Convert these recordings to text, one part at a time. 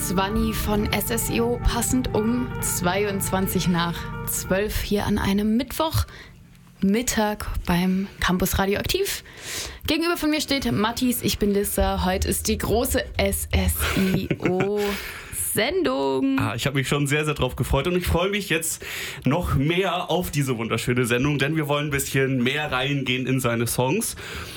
Zwanni von SSIO, passend um 22 nach 12 hier an einem Mittwochmittag beim Campus Radioaktiv. Gegenüber von mir steht Mattis, ich bin Lissa. Heute ist die große SSIO-Sendung. Ich habe mich schon sehr, sehr drauf gefreut und ich freue mich jetzt noch mehr auf diese wunderschöne Sendung, denn wir wollen ein bisschen mehr reingehen in seine Songs.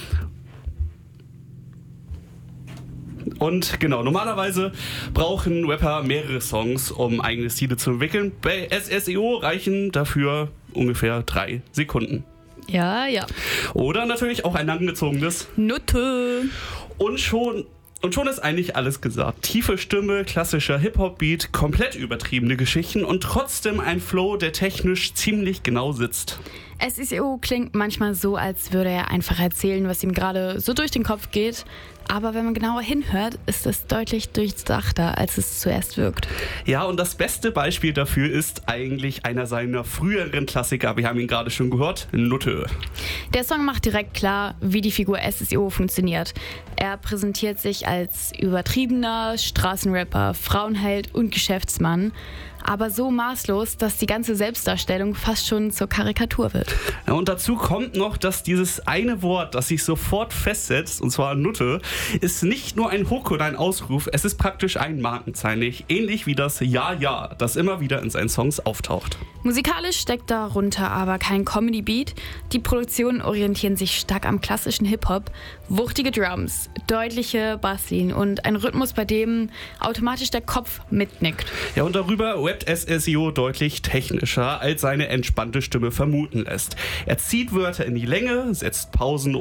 Und genau, normalerweise brauchen Rapper mehrere Songs, um eigene Stile zu entwickeln. Bei SSIO reichen dafür ungefähr 3 Sekunden. Ja. Oder natürlich auch ein langgezogenes Nutte. Und schon ist eigentlich alles gesagt. Tiefe Stimme, klassischer Hip-Hop-Beat, komplett übertriebene Geschichten und trotzdem ein Flow, der technisch ziemlich genau sitzt. SSIO klingt manchmal so, als würde er einfach erzählen, was ihm gerade so durch den Kopf geht. Aber wenn man genauer hinhört, ist es deutlich durchdachter, als es zuerst wirkt. Ja, und das beste Beispiel dafür ist eigentlich einer seiner früheren Klassiker. Wir haben ihn gerade schon gehört, Nutte. Der Song macht direkt klar, wie die Figur SSIO funktioniert. Er präsentiert sich als übertriebener Straßenrapper, Frauenheld und Geschäftsmann. Aber so maßlos, dass die ganze Selbstdarstellung fast schon zur Karikatur wird. Ja, und dazu kommt noch, dass dieses eine Wort, das sich sofort festsetzt, und zwar Nutte, ist nicht nur ein Hook oder ein Ausruf, es ist praktisch ein Markenzeichen, ähnlich wie das Ja, das immer wieder in seinen Songs auftaucht. Musikalisch steckt darunter aber kein Comedy-Beat. Die Produktionen orientieren sich stark am klassischen Hip-Hop. Wuchtige Drums, deutliche Basslinien und ein Rhythmus, bei dem automatisch der Kopf mitnickt. Ja, und darüber rappt SSIO deutlich technischer, als seine entspannte Stimme vermuten lässt. Er zieht Wörter in die Länge, setzt Pausen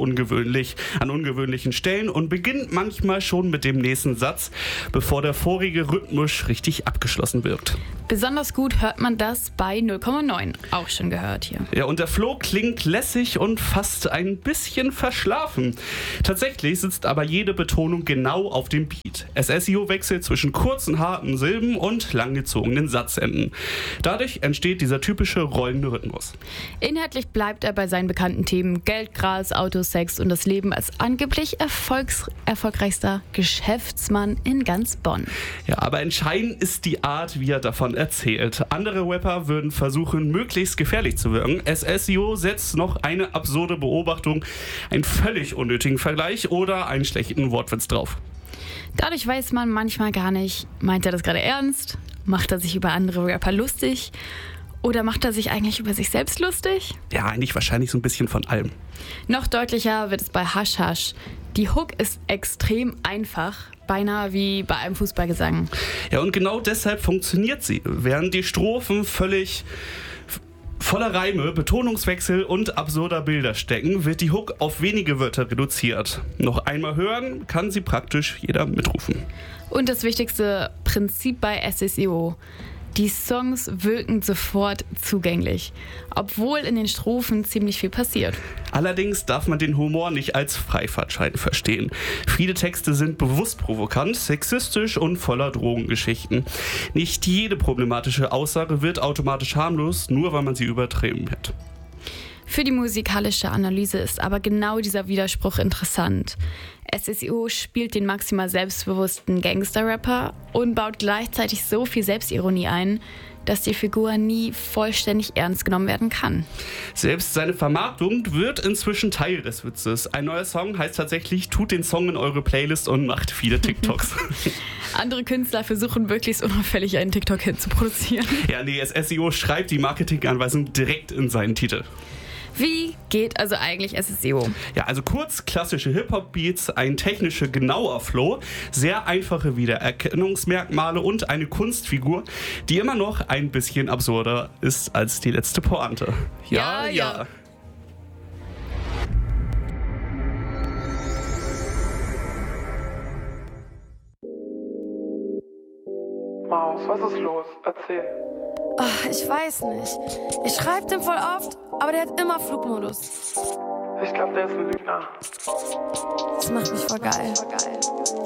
an ungewöhnlichen Stellen und beginnt manchmal schon mit dem nächsten Satz, bevor der vorige rhythmisch richtig abgeschlossen wird. Besonders gut hört man das bei 0,9, auch schon gehört hier. Ja, und der Flow klingt lässig und fast ein bisschen verschlafen. Tatsächlich sitzt aber jede Betonung genau auf dem Beat. SSIO wechselt zwischen kurzen, harten Silben und langgezogenen Satzenden. Dadurch entsteht dieser typische rollende Rhythmus. Inhaltlich bleibt er bei seinen bekannten Themen Geld, Gras, Autos, Sex und das Leben als angeblich erfolgreichster Geschäftsmann in ganz Bonn. Ja, aber entscheidend ist die Art, wie er davon erzählt. Andere Rapper würden versuchen, möglichst gefährlich zu wirken. SSIO setzt noch eine absurde Beobachtung, einen völlig unnötigen Vergleich oder einen schlechten Wortwitz drauf. Dadurch weiß man manchmal gar nicht, meint er das gerade ernst? Macht er sich über andere Rapper lustig? Oder macht er sich eigentlich über sich selbst lustig? Ja, eigentlich wahrscheinlich so ein bisschen von allem. Noch deutlicher wird es bei Hasch Hasch. Die Hook ist extrem einfach, beinahe wie bei einem Fußballgesang. Ja, und genau deshalb funktioniert sie. Während die Strophen völlig voller Reime, Betonungswechsel und absurder Bilder stecken, wird die Hook auf wenige Wörter reduziert. Noch einmal hören kann sie praktisch jeder mitrufen. Und das wichtigste Prinzip bei SSIO: die Songs wirken sofort zugänglich, obwohl in den Strophen ziemlich viel passiert. Allerdings darf man den Humor nicht als Freifahrtschein verstehen. Viele Texte sind bewusst provokant, sexistisch und voller Drogengeschichten. Nicht jede problematische Aussage wird automatisch harmlos, nur weil man sie übertrieben hat. Für die musikalische Analyse ist aber genau dieser Widerspruch interessant. SSIO spielt den maximal selbstbewussten Gangster-Rapper und baut gleichzeitig so viel Selbstironie ein, dass die Figur nie vollständig ernst genommen werden kann. Selbst seine Vermarktung wird inzwischen Teil des Witzes. Ein neuer Song heißt tatsächlich, tut den Song in eure Playlist und macht viele TikToks. Andere Künstler versuchen möglichst unauffällig einen TikTok-Hit zu produzieren. Ja, nee, SSIO schreibt die Marketinganweisung direkt in seinen Titel. Wie geht also eigentlich SSIO? Ja, also kurz klassische Hip-Hop-Beats, ein technischer genauer Flow, sehr einfache Wiedererkennungsmerkmale und eine Kunstfigur, die immer noch ein bisschen absurder ist als die letzte Pointe. Ja. Maus, was ist los? Erzähl. Ach, ich weiß nicht. Ich schreibe dem voll oft, aber der hat immer Flugmodus. Ich glaube, der ist ein Lügner. Das macht mich voll geil.